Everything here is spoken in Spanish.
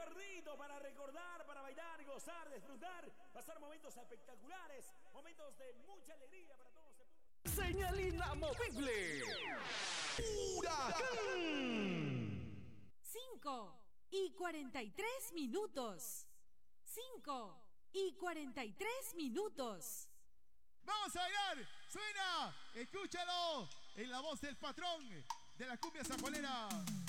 recuerdito para recordar, para bailar, gozar, disfrutar, pasar momentos espectaculares, momentos de mucha alegría para todos. Señal inamovible. ¡Huracán! 5:43. 5:43. Vamos a bailar, suena, escúchalo, en la voz del patrón de la cumbia zapolera.